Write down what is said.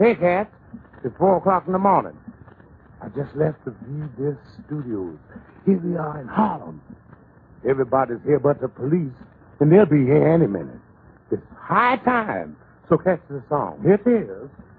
Hey, Cat. It's 4 o'clock in the morning. I just left the VBS Studios. Here we are in Harlem. Everybody's here but the police, and they'll be here any minute. It's high time. So catch the song. Here it is.